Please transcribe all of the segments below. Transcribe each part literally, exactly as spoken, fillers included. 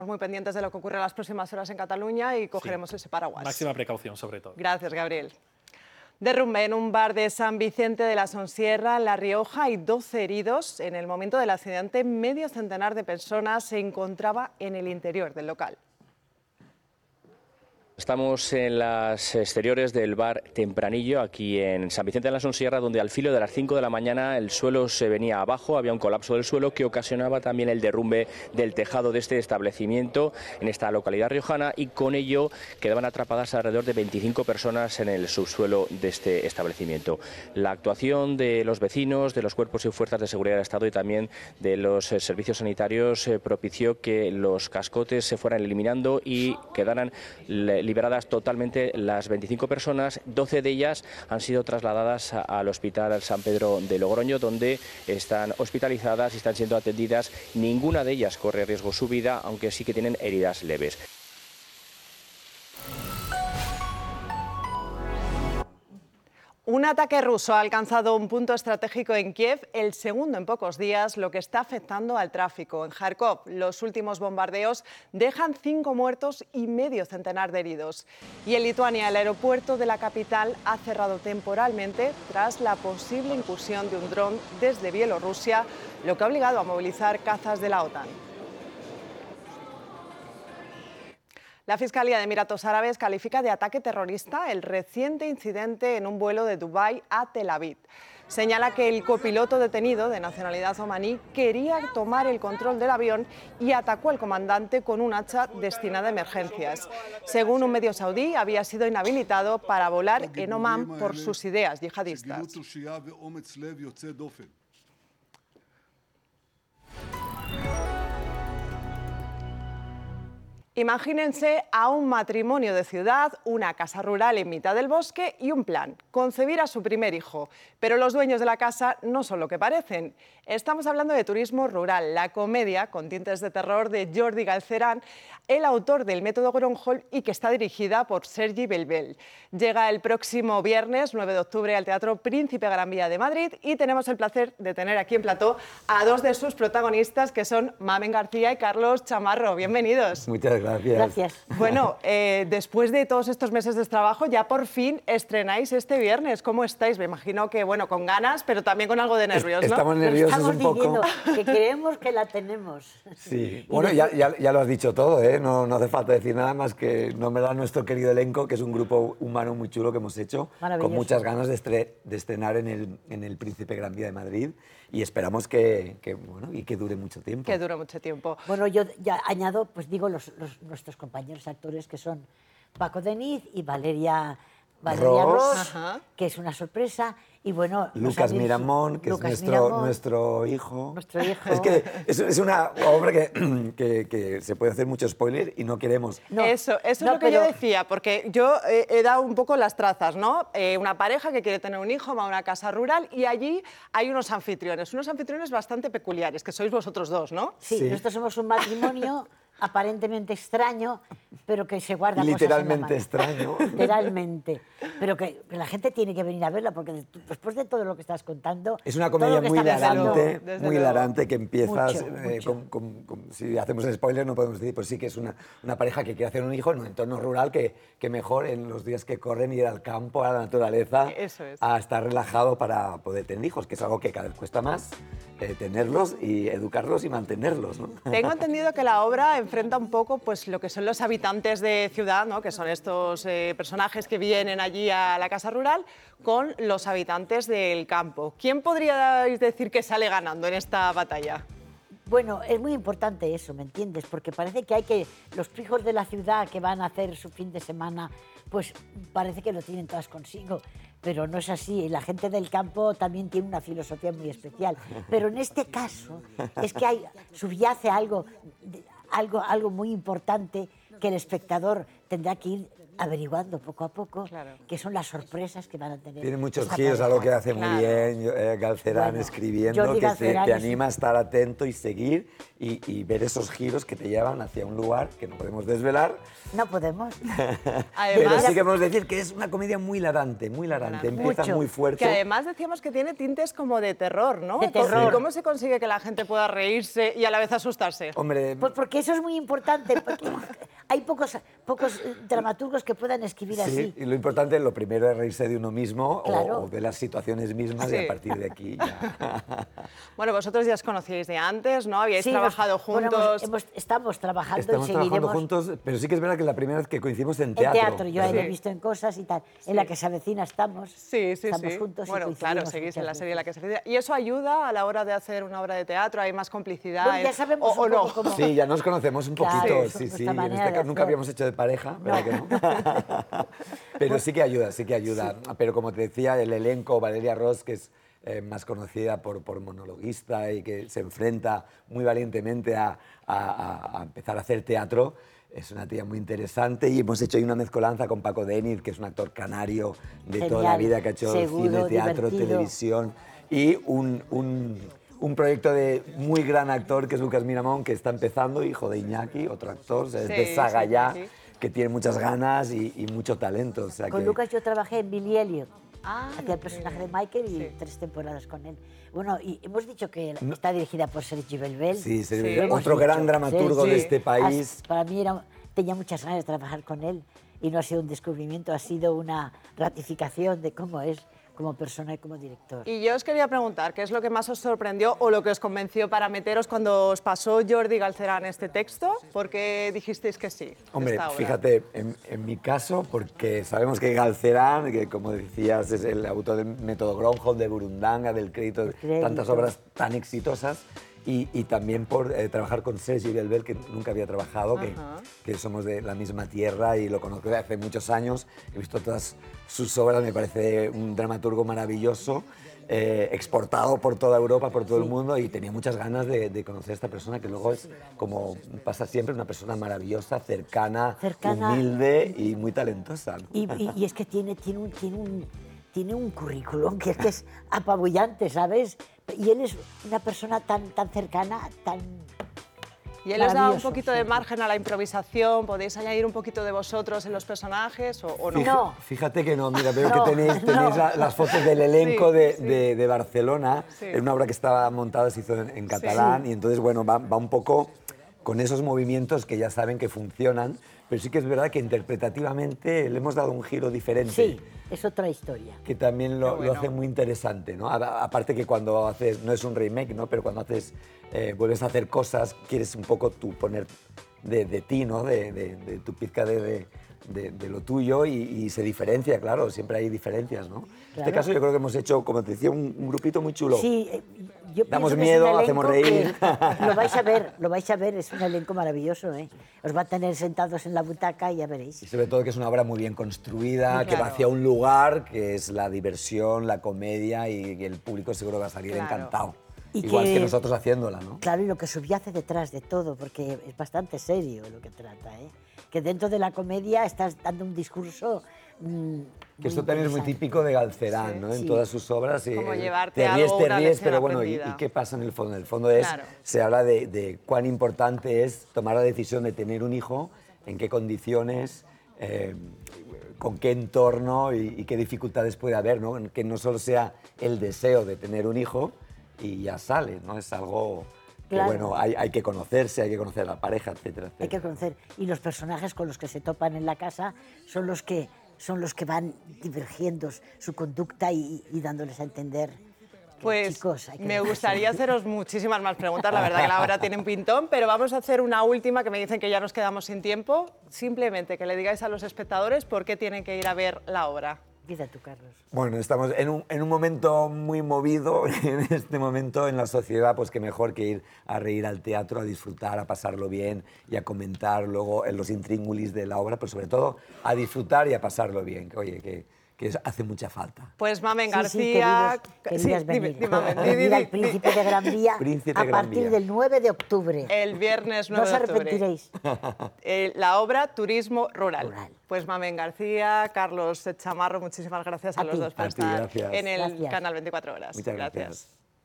Muy pendientes de lo que ocurre en las próximas horas en Cataluña y cogeremos sí. ese paraguas. Máxima precaución, sobre todo. Gracias, Gabriel. Derrumbe en un bar de San Vicente de la Sonsierra, en La Rioja, hay doce heridos. En el momento del accidente, medio centenar de personas se encontraba en el interior del local. Estamos en las exteriores del bar Tempranillo, aquí en San Vicente de la Sonsierra, donde al filo de las cinco de la mañana el suelo se venía abajo, había un colapso del suelo que ocasionaba también el derrumbe del tejado de este establecimiento en esta localidad riojana, y con ello quedaban atrapadas alrededor de veinticinco personas en el subsuelo de este establecimiento. La actuación de los vecinos, de los cuerpos y fuerzas de seguridad del Estado y también de los servicios sanitarios eh, propició que los cascotes se fueran eliminando y quedaran liberadas totalmente las veinticinco personas. doce de ellas han sido trasladadas al Hospital San Pedro de Logroño, donde están hospitalizadas y están siendo atendidas. Ninguna de ellas corre riesgo su vida, aunque sí que tienen heridas leves. Un ataque ruso ha alcanzado un punto estratégico en Kiev, el segundo en pocos días, lo que está afectando al tráfico. En Kharkov, los últimos bombardeos dejan cinco muertos y medio centenar de heridos. Y en Lituania, el aeropuerto de la capital ha cerrado temporalmente tras la posible incursión de un dron desde Bielorrusia, lo que ha obligado a movilizar cazas de la OTAN. La Fiscalía de Emiratos Árabes califica de ataque terrorista el reciente incidente en un vuelo de Dubái a Tel Aviv. Señala que el copiloto detenido, de nacionalidad omaní, quería tomar el control del avión y atacó al comandante con un hacha destinada a emergencias. Según un medio saudí, había sido inhabilitado para volar en Omán por sus ideas yihadistas. Imagínense a un matrimonio de ciudad, una casa rural en mitad del bosque y un plan: concebir a su primer hijo. Pero los dueños de la casa no son lo que parecen. Estamos hablando de Turismo Rural, la comedia con tintes de terror de Jordi Galcerán, el autor del método Gronholm, y que está dirigida por Sergi Belbel. Llega el próximo viernes nueve de octubre al Teatro Príncipe Gran Vía de Madrid y tenemos el placer de tener aquí en plató a dos de sus protagonistas, que son Mamen García y Carlos Chamarro. Bienvenidos. Muchas gracias. Gracias. Bueno, eh, después de todos estos meses de trabajo, ya por fin estrenáis este viernes. ¿Cómo estáis? Me imagino que, bueno, con ganas, pero también con algo de nervios, ¿no? Estamos nerviosos Estamos un poco. diciendo que creemos que la tenemos. Sí, bueno, ya, ya, ya lo has dicho todo, ¿eh? No, no hace falta decir nada más que nombrar a nuestro querido elenco, que es un grupo humano muy chulo que hemos hecho, con muchas ganas de, estre de estrenar en el, en el Príncipe Gran Vía de Madrid, y esperamos que, que, bueno, y que dure mucho tiempo. Que dure mucho tiempo. Bueno, yo ya añado, pues digo, los, los, nuestros compañeros actores, que son Paco Deniz y Valeria, Valeria Ross, Ross que es una sorpresa. Y bueno, Lucas Miramón, que Lucas es nuestro, Miramón, nuestro hijo. Nuestro hijo. Es que es, es una obra que, que, que se puede hacer mucho spoiler y no queremos. No, eso eso no, es lo que pero... yo decía, porque yo he, he dado un poco las trazas, ¿no? Eh, una pareja que quiere tener un hijo, va a una casa rural y allí hay unos anfitriones, unos anfitriones bastante peculiares, que sois vosotros dos, ¿no? Sí, sí. Nosotros somos un matrimonio aparentemente extraño, pero que se guarda literalmente cosas en la mano. extraño. Literalmente. Pero que, que la gente tiene que venir a verla, porque después de todo lo que estás contando... Es una comedia muy hilarante, desde muy luego. hilarante, que empiezas... Mucho, eh, mucho. Con, con, con, si hacemos spoiler no podemos decir, pues sí que es una, una pareja que quiere hacer un hijo en un entorno rural, que, que mejor en los días que corren ir al campo, a la naturaleza, Eso es. a estar relajado para poder tener hijos, que es algo que cada vez cuesta más, eh, tenerlos y educarlos y mantenerlos, ¿no? Tengo entendido que la obra enfrenta un poco pues, lo que son los habitantes de ciudad, ¿no? Que son estos eh, personajes que vienen allí a la casa rural, con los habitantes del campo. ¿Quién podríais decir que sale ganando en esta batalla? Bueno, es muy importante eso, ¿me entiendes? Porque parece que hay que... Los hijos de la ciudad que van a hacer su fin de semana, pues parece que lo tienen todas consigo, pero no es así. La gente del campo también tiene una filosofía muy especial. Pero en este caso es que hay, subyace algo, algo, algo muy importante que el espectador tendrá que ir averiguando poco a poco Claro. qué son las sorpresas que van a tener. Tiene muchos esta giros, pareja. algo que hace Claro. muy bien eh, Galcerán Bueno, escribiendo, Jordi que te, Galcerán te es anima un- a estar atento y seguir y, y ver esos giros que te llevan hacia un lugar que no podemos desvelar. No podemos. Pero Además, sí que podemos decir que es una comedia muy hilarante, muy hilarante. Empieza Mucho. muy fuerte. que además decíamos que tiene tintes como de terror, ¿no? De ¿Cómo- terror. ¿Cómo se consigue que la gente pueda reírse y a la vez asustarse? Hombre, Pues porque eso es muy importante. Porque hay pocos, pocos eh, dramaturgos que puedan escribir sí, así. y lo importante, lo primero es reírse de uno mismo o- Claro. o, de las situaciones mismas y Sí. a partir de aquí ya. Bueno, vosotros ya os conocíais de antes, ¿no? Habíais Sí, nos- trabajado bueno, juntos. hemos- hemos- estamos trabajando Estamos y trabajando seguiremos. juntos, pero sí que es verdad que es la primera vez que coincidimos en En teatro. teatro, yo Sí. la he visto en cosas y tal. En la que se avecina estamos. Sí, sí, estamos sí. juntos y bueno, claro, coincidimos seguís en muchas la serie La que veces. se avecina. ¿Y eso ayuda a la hora de hacer una obra de teatro? ¿Hay más complicidad? Bueno, ya ¿eh? sabemos o, un o poco no. cómo- Sí, ya nos conocemos un Claro, poquito, es sí, sí. nuestra En manera este de caso nunca hacer. habíamos hecho de pareja, ¿verdad que no? Pero sí que ayuda, sí que ayuda. Pero como te decía, el elenco, Valeria Ross, que es eh, más conocida por, por monologuista y que se enfrenta muy valientemente a, a- a- a empezar a hacer teatro, es una tía muy interesante y hemos hecho ahí una mezcolanza con Paco Deniz, que es un actor canario de toda la Genial, vida, que ha hecho seguro, cine, teatro, divertido. televisión y un, un, un proyecto de muy gran actor que es Lucas Miramón, que está empezando, hijo de Iñaki, otro actor, o sea, es Sí, de saga sí, ya, sí. que tiene muchas ganas y, y mucho talento. O sea Con que, Lucas yo trabajé en Billy Elliot. Ah, Hacía el personaje de Michael y Sí. tres temporadas con él. Bueno, y hemos dicho que está dirigida por Sergi Belbel. Sí, Sí. se- Lo hemos otro dicho. gran dramaturgo Sí, de sí. este país. As- Para mí era, tenía muchas ganas de trabajar con él y no ha sido un descubrimiento, ha sido una ratificación de cómo es como persona y como director. Y yo os quería preguntar, ¿qué es lo que más os sorprendió o lo que os convenció para meteros cuando os pasó Jordi Galcerán este texto? ¿Por qué dijisteis que sí? de Hombre, esta obra? fíjate, en, en mi caso, porque sabemos que Galcerán, que como decías es el autor del método Groundhog, de Burundanga, del crédito, de crédito. tantas obras tan exitosas, y, y también por eh, trabajar con Sergi Belbel, que nunca había trabajado, que, Ajá. que somos de la misma tierra y lo conozco desde hace muchos años, he visto todas sus obras, me parece un dramaturgo maravilloso, eh, exportado por toda Europa, por todo el mundo, y tenía muchas ganas de, de conocer a esta persona, que luego es, como pasa siempre, una persona maravillosa, cercana, Cercana. humilde y muy talentosa, ¿no? Y, y- y es que tiene, tiene, un, tiene, un, tiene un currículum que es, que es apabullante, ¿sabes? Y él es una persona tan, tan cercana, tan... ¿Y él os da un maravilloso, poquito de sí. margen a la improvisación? ¿Podéis añadir un poquito de vosotros en los personajes o, o no? Fij- No. Fíjate que no, mira, veo No, que tenéis, no. tenéis la- las fotos del elenco Sí, de, sí. de- de Barcelona. Sí. Es una obra que estaba montada, se hizo en, en catalán, y entonces, bueno, va, va un poco con esos movimientos que ya saben que funcionan, pero sí que es verdad que interpretativamente le hemos dado un giro diferente. Sí, es otra historia. Que también lo, Qué bueno. lo hace muy interesante, ¿no? A- Aparte que cuando haces, no es un remake, ¿no? Pero cuando haces, eh, vuelves a hacer cosas, quieres un poco tú poner de, de ti, ¿no? De, de- de tu pizca de, de- de- de lo tuyo y, y se diferencia, claro, siempre hay diferencias, ¿no? En este Claro. caso yo creo que hemos hecho, como te decía, un, un grupito muy chulo. Sí, eh, yo Damos pienso que es un miedo, elenco hacemos reír. que Lo vais a ver, lo vais a ver, es un elenco maravilloso, ¿eh? Os va a tener sentados en la butaca y ya veréis. Y sobre todo que es una obra muy bien construida, Muy que va claro. hacia un lugar que es la diversión, la comedia y, y el público seguro va a salir Claro. encantado. Y Igual que... que- nosotros haciéndola, ¿no? Claro, y lo que subyace detrás de todo, porque es bastante serio lo que trata, ¿eh? Que dentro de la comedia estás dando un discurso... mm, Que esto muy también es muy interesante. típico de Galcerán, Sí. ¿no? En Sí. todas sus obras. eh, Como llevarte te ríes, algo, te una ríes, lección pero bueno, ¿y, aprendida. y qué pasa en el fondo? En el fondo es, Claro. se habla de, de cuán importante es tomar la decisión de tener un hijo, en qué condiciones, eh, con qué entorno y, y qué dificultades puede haber, ¿no? Que no solo sea el deseo de tener un hijo y ya sale, ¿no? Es algo que, Claro. bueno, hay, hay que conocerse, hay que conocer a la pareja, etcétera, etcétera. Hay que conocer. Y los personajes con los que se topan en la casa son los que, son los que van divergiendo su conducta y, y dándoles a entender que, Pues chicos, hay que me dejarse. gustaría haceros muchísimas más preguntas, la verdad que la hora tiene un pintón, pero vamos a hacer una última que me dicen que ya nos quedamos sin tiempo. Simplemente que le digáis a los espectadores por qué tienen que ir a ver la obra. Empieza tú, Carlos. Bueno, estamos en un, en un momento muy movido, en este momento en la sociedad, pues que mejor que ir a reír al teatro, a disfrutar, a pasarlo bien y a comentar luego en los intríngulis de la obra, pero sobre todo a disfrutar y a pasarlo bien. Que, oye, que, que hace mucha falta. Pues Mamen Sí, García... sí, queridos, queridas sí, dime, venir. dime, Mamen, di, di, Venir al di, Príncipe de Gran Vía Príncipe a Gran partir Vía. del nueve de octubre. El viernes No nueve os de octubre. arrepentiréis. Eh, la obra Turismo Rural. Rural. Pues Mamen García, Carlos Chamarro, muchísimas gracias a, A los ti. dos por A ti, estar gracias. en el Gracias. canal veinticuatro horas. Muchas gracias.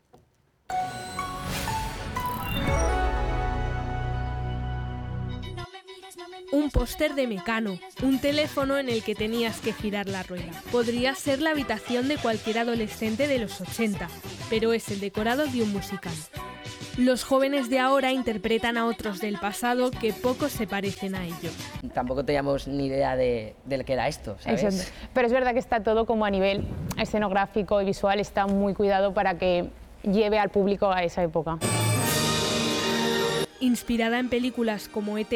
Un póster de Mecano, un teléfono en el que tenías que girar la rueda. Podría ser la habitación de cualquier adolescente de los ochenta, pero es el decorado de un musical. Los jóvenes de ahora interpretan a otros del pasado que poco se parecen a ellos. Tampoco teníamos ni idea de, de qué era esto, ¿sabes? Eso, pero es verdad que está todo como a nivel escenográfico y visual, está muy cuidado para que lleve al público a esa época. Inspirada en películas como E T